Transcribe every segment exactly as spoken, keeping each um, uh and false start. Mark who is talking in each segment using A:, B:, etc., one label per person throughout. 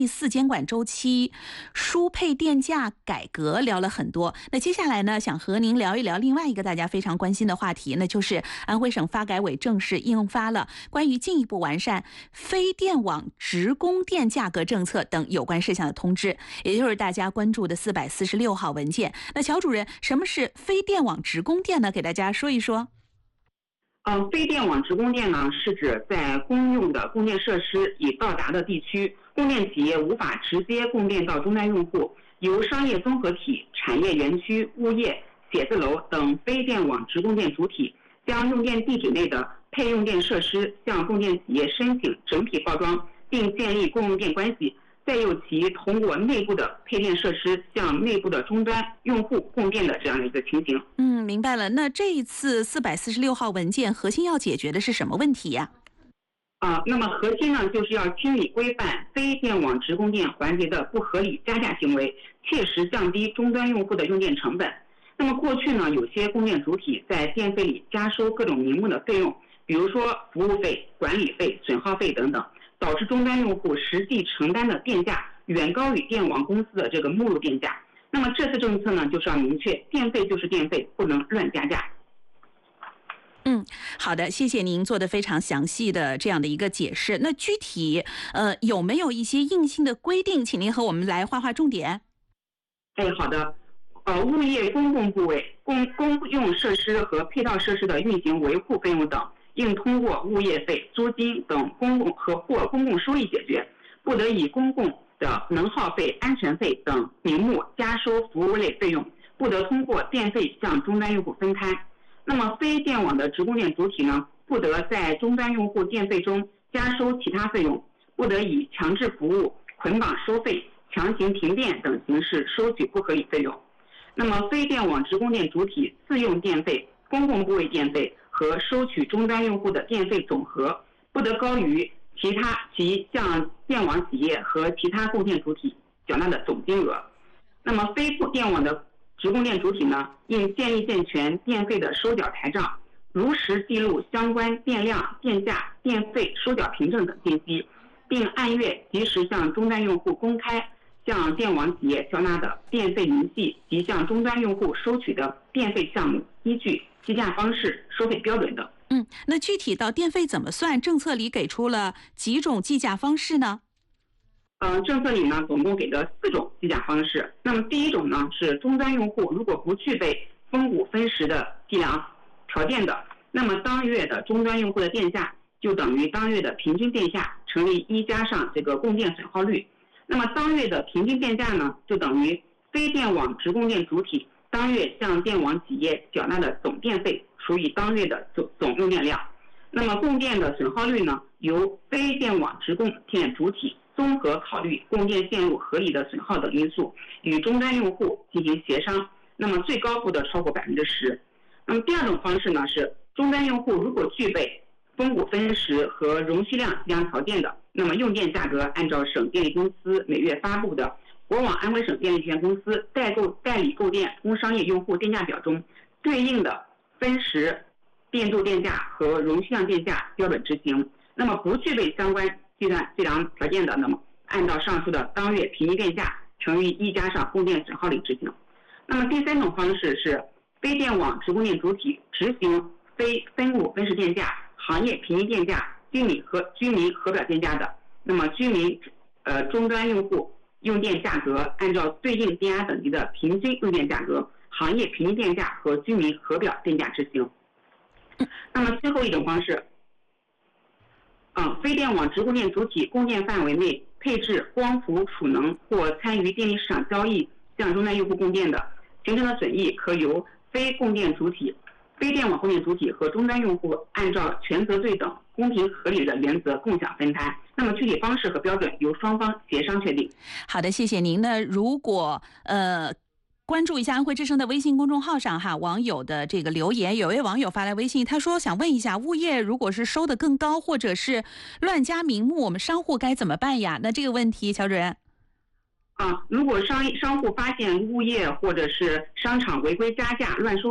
A: 第四监管周期输配电价改革聊了很多，那接下来呢，想和您聊一聊另外一个大家非常关心的话题，那就是安徽省发改委正式印发了关于进一步完善非电网直供电价格政策等有关事项的通知，也就是大家关注的四百四十六号文件。那乔主任，什么是非电网直供电呢？给大家说一说。
B: 呃，非电网直供电呢，是指在公用的供电设施已到达的地区，供电企业无法直接供电到终端用户，由商业综合体、产业园区、物业、写字楼等非电网直供电主体，将用电地址内的配用电设施向供电企业申请整体报装，并建立供用电关系，再由其通过内部的配电设施向内部的终端用户供电的这样的一个情形。
A: 嗯，明白了。那这一次四百四十六号文件核心要解决的是什么问题呀？
B: 啊，那么核心呢，就是要清理规范非电网直供电环节的不合理加价行为，切实降低终端用户的用电成本。那么过去呢，有些供电主体在电费里加收各种名目的费用，比如说服务费、管理费、损耗费等等，导致终端用户实际承担的电价远高于电网公司的这个目录电价。那么这次政策呢，就是要明确电费就是电费，不能乱加价。
A: 嗯，好的，谢谢您做的非常详细的这样的一个解释。那具体呃有没有一些硬性的规定，请您和我们来划划重点。
B: 哎，好的。呃，物业公共部位、公公用设施和配套设施的运行维护费用等，应通过物业费、租金等公共和或公共收益解决，不得以公共的能耗费、安全费等名目加收服务类费用，不得通过电费向终端用户分摊。那么非电网的直供电主体呢，不得在终端用户电费中加收其他费用，不得以强制服务、捆绑收费、强行停电等形式收取不合理费用。那么非电网直供电主体自用电费、公共部位电费和收取终端用户的电费总和，不得高于其他其向电网企业和其他供电主体缴纳的总金额。那么非电网的直供电主体呢，应建立健全电费的收缴台账，如实记录相关电量、电价、电费收缴凭证等信息，并按月及时向终端用户公开向电网企业缴纳的电费明细及向终端用户收取的电费项目依据、计价方式、收费标准等。
A: 嗯，那具体到电费怎么算？政策里给出了几种计价方式呢？
B: 呃，政策里呢，总共给了四种计价方式。那么第一种呢，是终端用户如果不具备分股分时的计量条件的，那么当月的终端用户的电价就等于当月的平均电价乘以一加上这个供电损耗率。那么当月的平均电价呢，就等于非电网直供电主体当月向电网企业缴纳的总电费除以当月的总总用电量。那么供电的损耗率呢，由非电网直供电主体综合考虑供电线路合理的损耗等因素，与终端用户进行协商，那么最高不得超过百分之十。那么第二种方式呢，是终端用户如果具备分股分时和容需量计量条件的，那么用电价格按照省电力公司每月发布的国网安徽省电力有限公司代购代理购电工商业用户电价表中对应的分时电度电价和容需量电价标准执行。那么不具备相关计算计量条件的，那么按照上述的当月平均电价乘以一加上供电损耗率执行。那么第三种方式是非电网直供电主体执行非分股分时电价、行业平均电价、居民和居民核表电价的，那么居民呃终端用户用电价格按照对应电压等级的平均用电价格、行业平均电价和居民核表电价执行。那么最后一种方式，嗯，非电网直供电主体供电范围内配置光伏储能或参与电力市场交易向终端用户供电的，形成的损益可由非供电主体、非电网供电主体和终端用户按照权责对等、公平合理的原则共享分摊。那么具体方式和标准由双方协商确定。
A: 好的，谢谢您。那如果呃。关注一下安徽之声的微信公众号上哈，网友的这个留言，有位网友发来微信，他说想问一下，物业如果是收的更高，或者是乱加名目，我们商户该怎么办呀？那这个问题，乔主任。
B: 啊，如果商商户发现物业或者是商场违规加价、乱收费，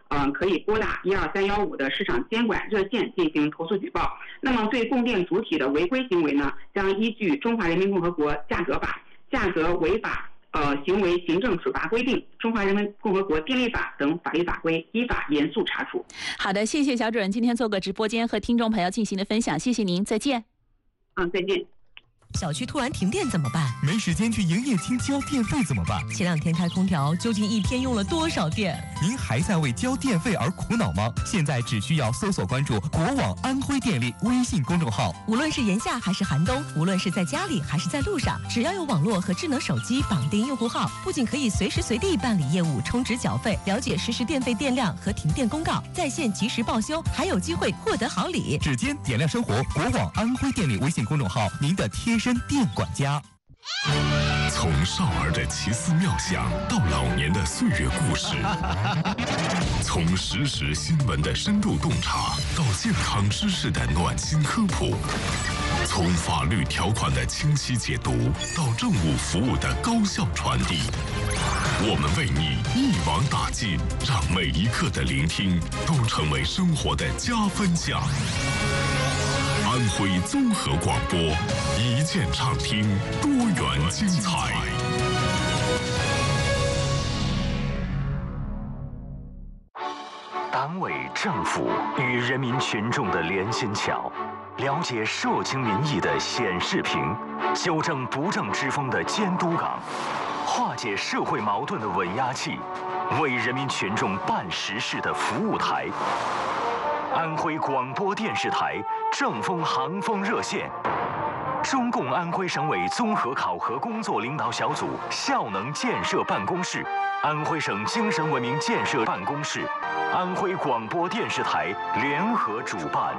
B: 嗯、呃，可以拨打一二三幺五的市场监管热线进行投诉举报。那么对供电主体的违规行为呢，将依据《中华人民共和国价格法》、价格违法呃行为行政处罚规定、中华人民共和国电力法等法律法规，依法严肃查处。
A: 好的，谢谢小主任今天做个直播间和听众朋友进行的分享，谢谢您，再见。
B: 嗯，再见。
C: 小区突然停电怎么办？
D: 没时间去营业厅交电费怎么办？
C: 前两天开空调，究竟一天用了多少电？
D: 您还在为交电费而苦恼吗？现在只需要搜索关注国网安徽电力微信公众号。
C: 无论是炎夏还是寒冬，无论是在家里还是在路上，只要有网络和智能手机绑定用户号，不仅可以随时随地办理业务、充值缴费、了解实时电费电量和停电公告，在线及时报修，还有机会获得好礼。
D: 指尖点亮生活，国网安徽电力微信公众号，您的贴身电管家。
E: 从少儿的奇思妙想到老年的岁月故事，从实时新闻的深度洞察到健康知识的暖心科普，从法律条款的清晰解读到政务服务的高效传递，我们为你一网打尽，让每一刻的聆听都成为生活的加分项。安徽综合广播，一键畅听，多元精彩。
F: 党委政府与人民群众的连心桥，了解社情民意的显示屏，纠正不正之风的监督岗，化解社会矛盾的稳压器，为人民群众办实事的服务台。安徽广播电视台正风航风热线，中共安徽省委综合考核工作领导小组效能建设办公室，安徽省精神文明建设办公室，安徽广播电视台联合主办。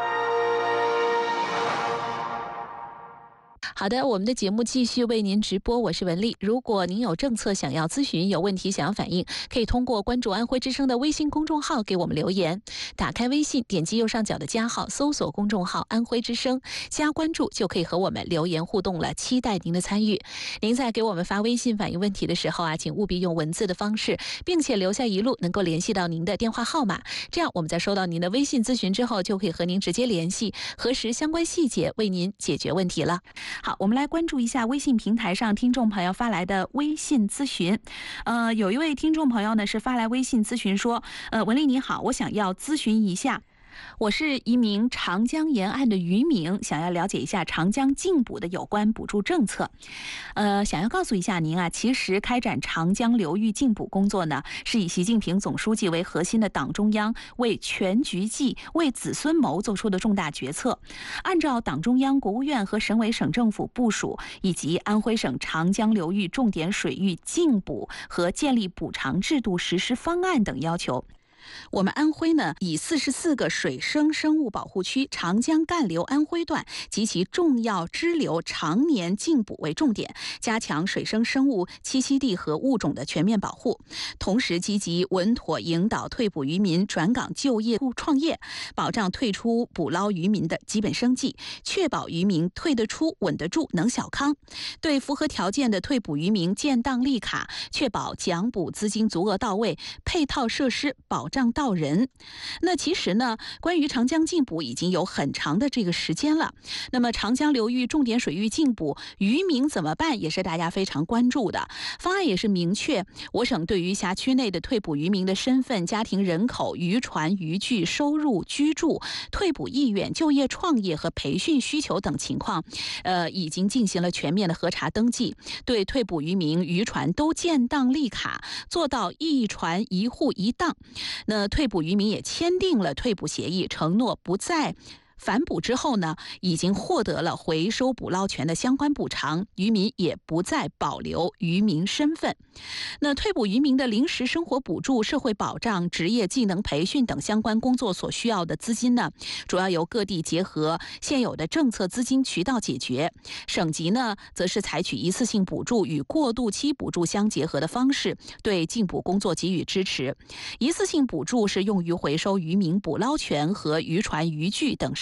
A: 好的，我们的节目继续为您直播，我是文丽。如果您有政策想要咨询，有问题想要反映，可以通过关注安徽之声的微信公众号给我们留言。打开微信，点击右上角的加号，搜索公众号安徽之声，加关注就可以和我们留言互动了，期待您的参与。您在给我们发微信反映问题的时候啊，请务必用文字的方式，并且留下一路能够联系到您的电话号码，这样我们在收到您的微信咨询之后，就可以和您直接联系，核实相关细节，为您解决问题了。好，我们来关注一下微信平台上听众朋友发来的微信咨询。呃，有一位听众朋友呢是发来微信咨询说，呃，文丽你好，我想要咨询一下。我是一名长江沿岸的渔民，想要了解一下长江禁捕的有关补助政策。呃，想要告诉一下您啊，其实开展长江流域禁捕工作呢，是以习近平总书记为核心的党中央为全局计、为子孙谋做出的重大决策。按照党中央、国务院和省委省政府部署，以及安徽省长江流域重点水域禁捕和建立补偿制度实施方案等要求，我们安徽呢，以四十四个水生生物保护区长江干流安徽段及其重要支流常年禁捕为重点，加强水生生物栖息地和物种的全面保护，同时积极稳妥引导退捕渔民转岗就业创业，保障退出捕捞渔民的基本生计，确保渔民退得出、稳得住、能小康。对符合条件的退捕渔民建档立卡，确保奖补资金足额到位，配套设施保障到人。那其实呢，关于长江禁捕已经有很长的这个时间了。那么长江流域重点水域禁捕，渔民怎么办，也是大家非常关注的。方案也是明确，我省对于辖区内的退捕渔民的身份、家庭人口、渔船、渔具、收入、居住、退捕意愿、就业创业和培训需求等情况，呃，已经进行了全面的核查登记，对退捕渔民、渔船都建档立卡，做到一船一户一档。那退捕渔民也签订了退捕协议，承诺不再反捕之后呢，已经获得了回收捕捞权的相关补偿，渔民也不再保留渔民身份。那退捕渔民的临时生活补助、社会保障、职业技能培训等相关工作所需要的资金呢，主要由各地结合现有的政策资金渠道解决。省级呢，则是采取一次性补助与过渡期补助相结合的方式，对禁捕工作给予支持。一次性补助是用于回收渔民捕捞权和渔船渔具等生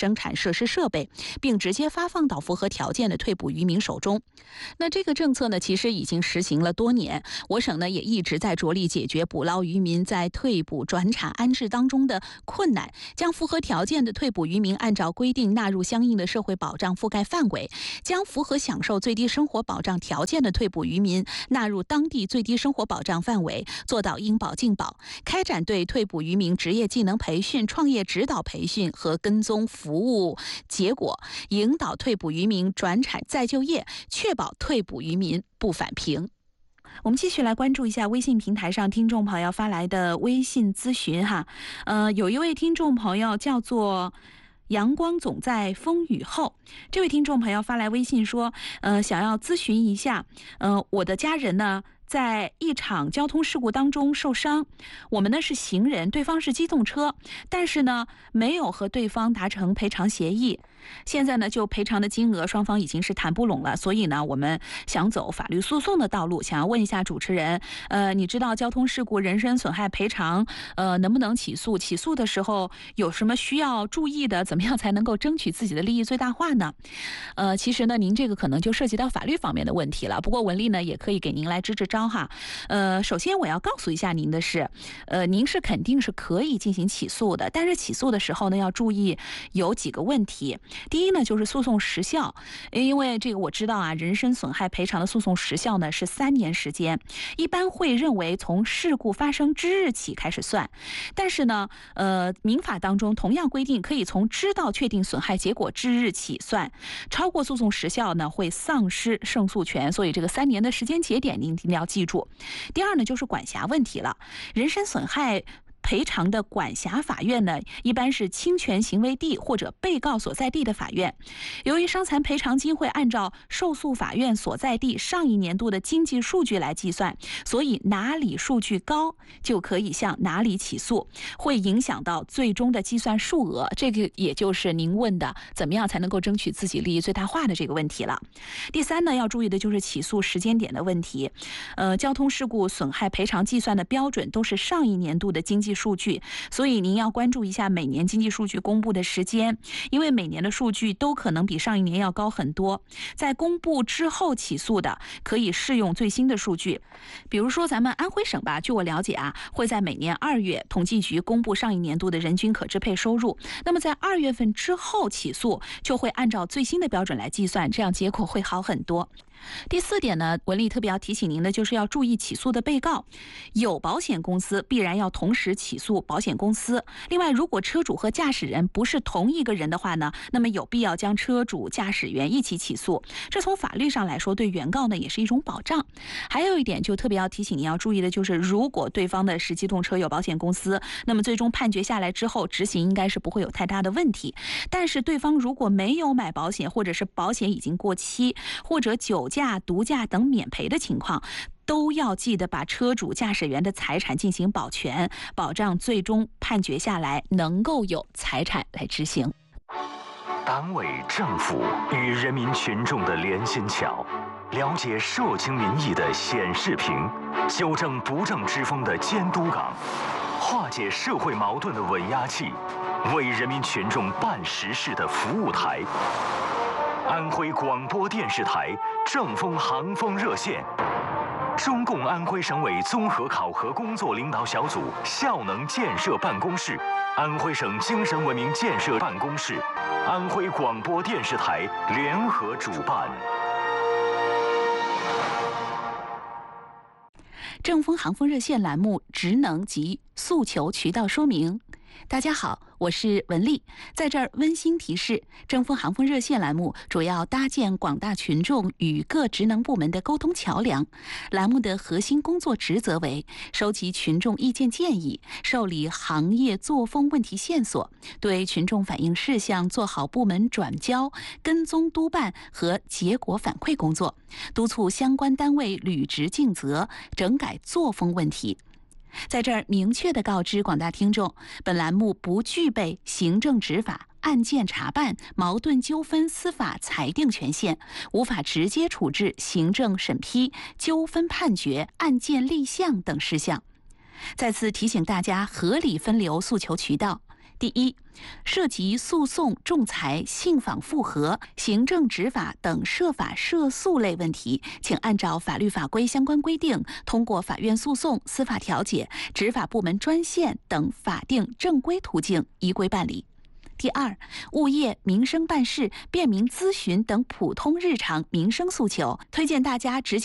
A: 生产设施设备，并直接发放到符合条件的退捕渔民手中。那这个政策呢，其实已经实行了多年，我省呢也一直在着力解决捕捞渔民在退捕、转场、安置当中的困难，将符合条件的退捕渔民按照规定纳入相应的社会保障覆盖范围，将符合享受最低生活保障条件的退捕渔民纳入当地最低生活保障范围，做到应保尽保，开展对退捕渔民职业技能培训、创业指导培训和跟踪服务结果，引导退捕渔民转产再就业，确保退捕渔民不返贫。我们继续来关注一下微信平台上听众朋友发来的微信咨询哈，呃，有一位听众朋友叫做阳光总在风雨后，这位听众朋友发来微信说，呃，想要咨询一下，呃，我的家人呢在一场交通事故当中受伤，我们呢是行人，对方是机动车，但是呢没有和对方达成赔偿协议。现在呢，就赔偿的金额，双方已经是谈不拢了，所以呢，我们想走法律诉讼的道路。想要问一下主持人，呃，你知道交通事故人身损害赔偿，呃，能不能起诉？起诉的时候有什么需要注意的？怎么样才能够争取自己的利益最大化呢？呃，其实呢，您这个可能就涉及到法律方面的问题了。不过文丽呢，也可以给您来支支招哈。呃，首先我要告诉一下您的是，呃，您是肯定是可以进行起诉的，但是起诉的时候呢，要注意有几个问题。第一呢，就是诉讼时效，因为这个我知道啊，人身损害赔偿的诉讼时效呢是三年时间，一般会认为从事故发生之日起开始算，但是呢，呃，民法当中同样规定可以从知道确定损害结果之日起算，超过诉讼时效呢会丧失胜诉权，所以这个三年的时间节点您一定要记住。第二呢，就是管辖问题了，人身损害赔偿的管辖法院呢，一般是侵权行为地或者被告所在地的法院。由于伤残赔偿金会按照受诉法院所在地上一年度的经济数据来计算，所以哪里数据高就可以向哪里起诉，会影响到最终的计算数额。这个也就是您问的怎么样才能够争取自己利益最大化的这个问题了。第三呢，要注意的就是起诉时间点的问题。呃，交通事故损害赔偿计算的标准都是上一年度的经济数据，所以您要关注一下每年经济数据公布的时间，因为每年的数据都可能比上一年要高很多。在公布之后起诉的，可以适用最新的数据。比如说咱们安徽省吧，据我了解啊，会在每年二月统计局公布上一年度的人均可支配收入，那么在二月份之后起诉，就会按照最新的标准来计算，这样结果会好很多。第四点呢，文丽特别要提醒您的就是要注意起诉的被告，有保险公司必然要同时起诉保险公司。另外，如果车主和驾驶人不是同一个人的话呢，那么有必要将车主、驾驶员一起起诉。这从法律上来说，对原告呢也是一种保障。还有一点就特别要提醒您要注意的就是，如果对方的是机动车有保险公司，那么最终判决下来之后，执行应该是不会有太大的问题。但是对方如果没有买保险，或者是保险已经过期，或者酒驾、毒驾等免赔的情况，都要记得把车主、驾驶员的财产进行保全，保障最终判决下来能够有财产来执行。
F: 党委政府与人民群众的连心桥，了解社情民意的显示屏，纠正不正之风的监督岗，化解社会矛盾的稳压器，为人民群众办实事的服务台。安徽广播电视台正风航风热线，中共安徽省委综合考核工作领导小组效能建设办公室、安徽省精神文明建设办公室、安徽广播电视台联合主办。
A: 正风航风热线栏目职能及诉求渠道说明。大家好，我是文丽，在这儿温馨提示，正风航风热线栏目主要搭建广大群众与各职能部门的沟通桥梁。栏目的核心工作职责为收集群众意见建议，受理行业作风问题线索，对群众反映事项做好部门转交、跟踪督办和结果反馈工作，督促相关单位履职尽责，整改作风问题。在这儿明确地告知广大听众，本栏目不具备行政执法、案件查办、矛盾纠纷司法裁定权限，无法直接处置行政审批、纠纷判决、案件立项等事项。再次提醒大家合理分流诉求渠道。 第一，涉及诉讼、仲裁、信访复核、行政执法等涉法涉诉类问题，请按照法律法规相关规定，通过法院诉讼、司法调解、执法部门专线等法定正规途径依规办理。第二，物业、民生办事、便民咨询等普通日常民生诉求，推荐大家直接